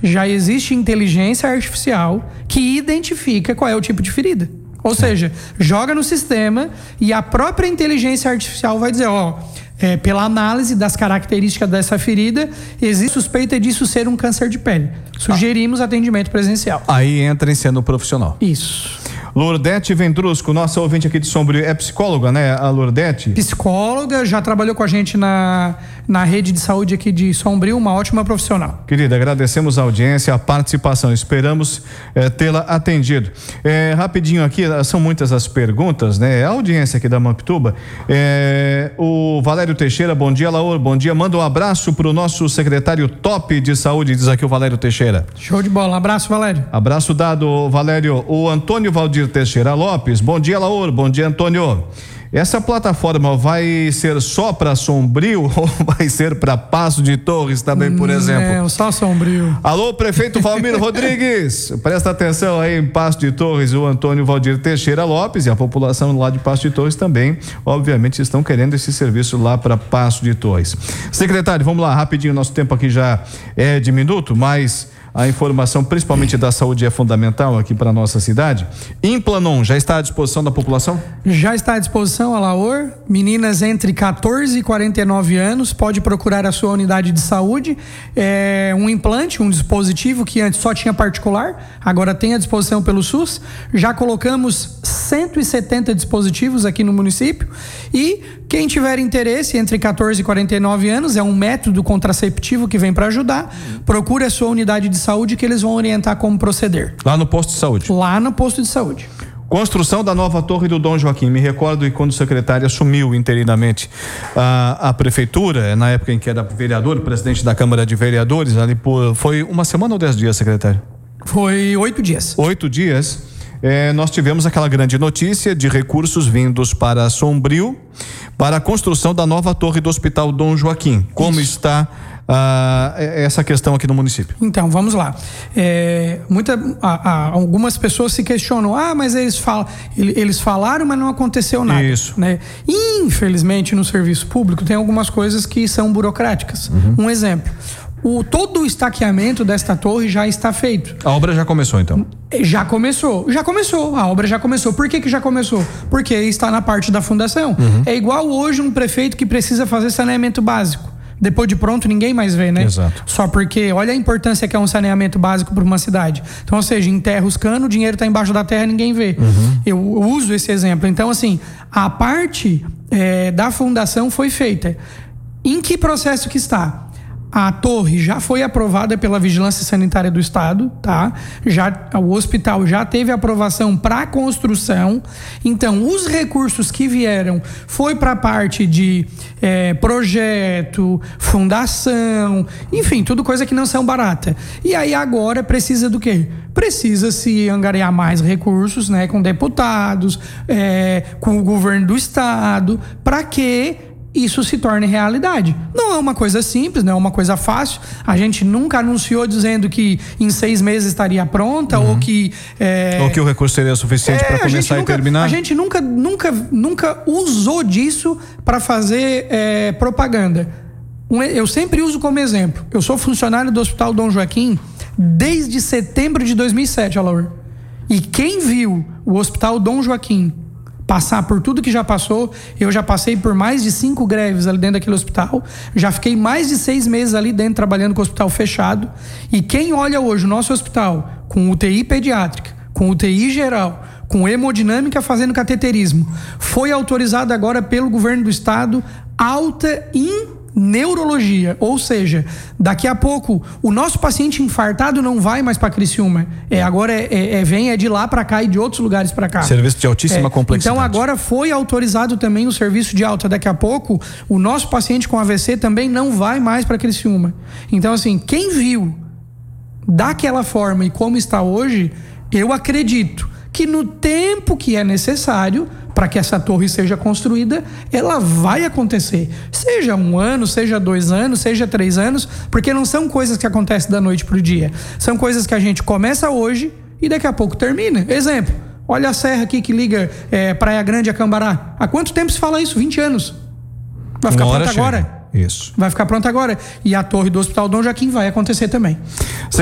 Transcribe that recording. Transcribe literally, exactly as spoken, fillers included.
já existe inteligência artificial que identifica qual é o tipo de ferida. Ou seja, joga no sistema e a própria inteligência artificial vai dizer, ó, é, pela análise das características dessa ferida, existe suspeita disso ser um câncer de pele. Sugerimos ah. atendimento presencial. Aí entra em sendo profissional. Isso. Lourdete Vendrusco, nossa ouvinte aqui de Sombrio, é psicóloga, né, a Lourdete? Psicóloga, já trabalhou com a gente na, na rede de saúde aqui de Sombrio, uma ótima profissional. Querida, agradecemos a audiência, a participação, esperamos eh, tê-la atendido. Eh, rapidinho aqui, são muitas as perguntas, né, a audiência aqui da Mampituba, eh, o Valério Teixeira, bom dia, Laura, bom dia, manda um abraço pro nosso secretário top de saúde, diz aqui o Valério Teixeira. Show de bola, abraço, Valério. Abraço dado, Valério. O Antônio Valdir Teixeira Lopes, bom dia, Laura, bom dia, Antônio. Essa plataforma vai ser só para Sombrio ou vai ser para Passo de Torres também, por exemplo? Não, só Sombrio. Alô, prefeito Valmir Rodrigues, presta atenção aí em Passo de Torres, o Antônio Valdir Teixeira Lopes e a população lá de Passo de Torres também, obviamente, estão querendo esse serviço lá para Passo de Torres. Secretário, vamos lá, rapidinho, nosso tempo aqui já é de minuto, mas a informação, principalmente da saúde, é fundamental aqui para a nossa cidade. Implanon já está à disposição da população? Já está à disposição, Alaor. Meninas entre quatorze e quarenta e nove anos, pode procurar a sua unidade de saúde. É um implante, um dispositivo que antes só tinha particular, agora tem à disposição pelo SUS. Já colocamos cento e setenta dispositivos aqui no município. E quem tiver interesse entre quatorze e quarenta e nove anos, é um método contraceptivo que vem para ajudar. Procure a sua unidade de saúde que eles vão orientar como proceder. Lá no posto de saúde? Lá no posto de saúde. Construção da nova torre do Dom Joaquim. Me recordo que quando o secretário assumiu interinamente a, a prefeitura, na época em que era vereador, presidente da Câmara de Vereadores, ali por, foi uma semana ou dez dias, secretário? Foi oito dias. Oito dias. É, nós tivemos aquela grande notícia de recursos vindos para Sombrio para a construção da nova torre do Hospital Dom Joaquim. Como Isso. está ah, essa questão aqui no município? Então, vamos lá. É, muita, a, a, algumas pessoas se questionam, ah, mas eles, falam, eles falaram, mas não aconteceu nada. Isso. Né? Infelizmente, no serviço público, tem algumas coisas que são burocráticas. Uhum. Um exemplo. O, todo o estaqueamento desta torre já está feito. A obra já começou, então? Já começou, já começou, a obra já começou. Por que que já começou? Porque está na parte da fundação. Uhum. É igual hoje um prefeito que precisa fazer saneamento básico. Depois de pronto, ninguém mais vê, né? Exato. Só porque, olha a importância que é um saneamento básico para uma cidade. Então, ou seja, enterra os canos, o dinheiro está embaixo da terra, ninguém vê. Uhum. Eu uso esse exemplo. Então, assim, a parte é, da fundação foi feita. Em que processo que está? A torre já foi aprovada pela Vigilância Sanitária do Estado, tá? Já, o hospital já teve aprovação para construção. Então, os recursos que vieram foi para a parte de é, projeto, fundação, enfim, tudo coisa que não são barata. E aí agora precisa do quê? Precisa se angariar mais recursos, né? Com deputados, é, com o governo do Estado, para que isso se torne realidade. Não é uma coisa simples, não é uma coisa fácil. A gente nunca anunciou dizendo que em seis meses estaria pronta, uhum. ou que é... ou que o recurso seria suficiente é, para começar nunca, e terminar. A gente nunca, nunca, nunca usou disso para fazer é, propaganda. Eu sempre uso como exemplo. Eu sou funcionário do Hospital Dom Joaquim desde setembro de dois mil e sete, Alaor. E quem viu o Hospital Dom Joaquim passar por tudo que já passou, eu já passei por mais de cinco greves ali dentro daquele hospital, já fiquei mais de seis meses ali dentro trabalhando com o hospital fechado, e quem olha hoje o nosso hospital com U T I pediátrica, com U T I geral, com hemodinâmica fazendo cateterismo, foi autorizado agora pelo governo do estado alta em neurologia, ou seja, daqui a pouco o nosso paciente infartado não vai mais para Criciúma, é agora é, é, é vem é de lá para cá e de outros lugares para cá. Serviço de altíssima é, complexidade. Então agora foi autorizado também o serviço de alta. Daqui a pouco o nosso paciente com A V C também não vai mais para Criciúma. Então assim, quem viu daquela forma e como está hoje, eu acredito que no tempo que é necessário para que essa torre seja construída, ela vai acontecer. Seja um ano, seja dois anos, seja três anos, porque não são coisas que acontecem da noite para o dia. São coisas que a gente começa hoje e daqui a pouco termina. Exemplo, olha a serra aqui que liga é, Praia Grande a Cambará. Há quanto tempo se fala isso? vinte anos. Vai ficar pronta agora. Isso. Vai ficar pronta agora. E a torre do Hospital Dom Joaquim vai acontecer também.